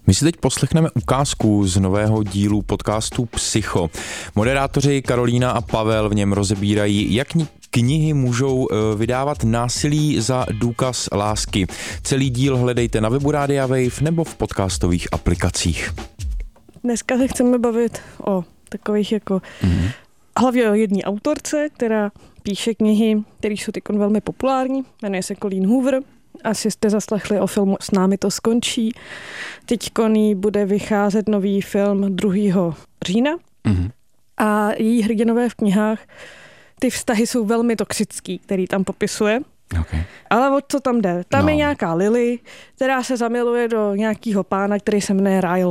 My si teď poslechneme ukázku z nového dílu podcastu Psycho. Moderátoři Karolína a Pavel v něm rozebírají, jak knihy můžou vydávat násilí za důkaz lásky. Celý díl hledejte na webu Rádia Wave nebo v podcastových aplikacích. Dneska se chceme bavit o takových jako hlavně o jedné autorce, která píše knihy, které jsou teď velmi populární, jmenuje se Colleen Hoover. Asi jste zaslechli o filmu S námi to skončí. Teď bude vycházet nový film 2. října a její hrdinové v knihách, ty vztahy jsou velmi toxický, který tam popisuje. Okay. Ale o co tam jde? Tam je nějaká Lily, která se zamiluje do nějakého pána, který se jmenuje Ryle.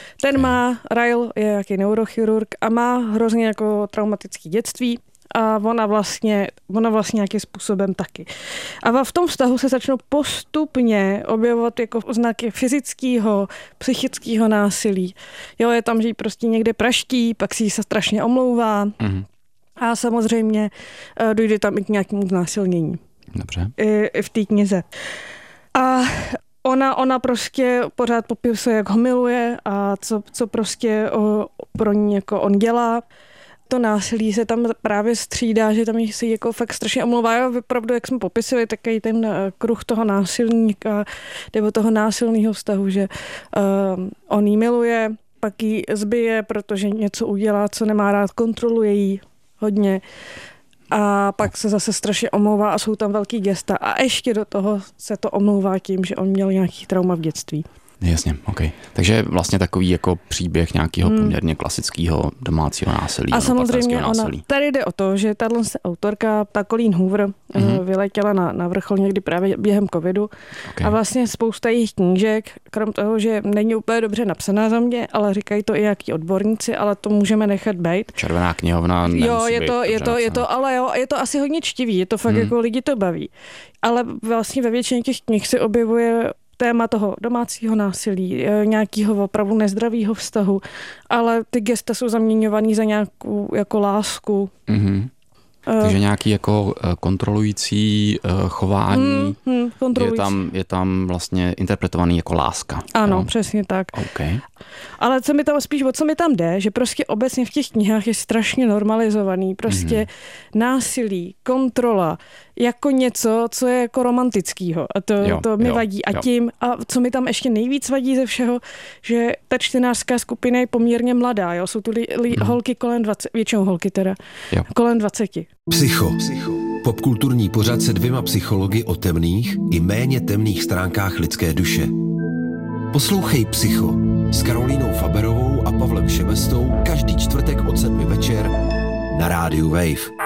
Ryle je jaký neurochirurg a má hrozně jako traumatické dětství a ona vlastně nějakým způsobem taky. A v tom vztahu se začnou postupně objevovat jako znaky fyzického, psychického násilí. Jo, je tam, že jí prostě někde praští, pak si se strašně omlouvá a samozřejmě dojde tam i k nějakému znásilnění. Dobře. I v té knize. A ona prostě pořád popisuje, jak ho miluje a co prostě pro ní jako on dělá. To násilí se tam právě střídá, že tam se jako fakt strašně omlouvá. Opravdu, jak jsme popisovali, takový ten kruh toho násilníka nebo toho násilného vztahu, že on jí miluje, pak ji zbije, protože něco udělá, co nemá rád, kontroluje jí hodně. A pak se zase strašně omlouvá a jsou tam velký gesta. A ještě do toho se to omlouvá tím, že on měl nějaký trauma v dětství. Jasně, ok. Takže vlastně takový jako příběh nějakého poměrně klasického domácího násilí. A samozřejmě tady jde o to, že tato autorka, ta Colleen Hoover, vyletěla na vrchol někdy právě během covidu. Okay. A vlastně spousta jejich knížek, krom toho, že není úplně dobře napsaná za mě, ale říkají to i jaký odborníci, ale to můžeme nechat bejt. Červená knihovna. Jo, je to asi hodně čtivý, je to fakt jako lidi to baví. Ale vlastně ve většině těch knih se objevuje téma toho domácího násilí, nějakého opravdu nezdravého vztahu, ale ty gesta jsou zaměňovaný za nějakou jako lásku. Takže nějaký jako kontrolující chování je tam vlastně interpretovaný jako láska. Ano, jo? Přesně tak. Okay. Ale o co mi tam jde, že prostě obecně v těch knihách je strašně normalizovaný. Prostě násilí, kontrola, jako něco, co je jako romantickýho. A to mi vadí. A co mi tam ještě nejvíc vadí ze všeho, že ta čtenářská skupina je poměrně mladá. Jo? Jsou tu holky kolem 20, většinou holky teda, kolem 20. Psycho. Popkulturní pořad se 2 psychology o temných i méně temných stránkách lidské duše. Poslouchej Psycho s Karolínou Faberovou a Pavlem Šebestou každý čtvrtek od 7 večer na rádiu Wave.